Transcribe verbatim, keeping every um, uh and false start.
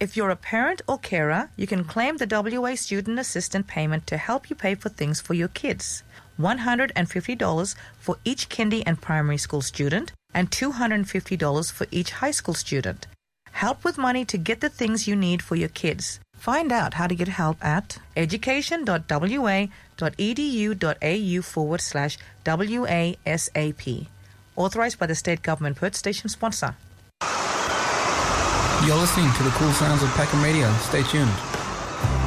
If you're a parent or carer, you can claim the W A Student Assistant payment to help you pay for things for your kids. one hundred fifty dollars for each kindy and primary school student and two hundred fifty dollars for each high school student. Help with money to get the things you need for your kids. Find out how to get help at education.wa.edu.au forward slash WASAP. Authorized by the State Government. Perth Station sponsor. You're listening to the cool sounds of Peckham Radio. Stay tuned.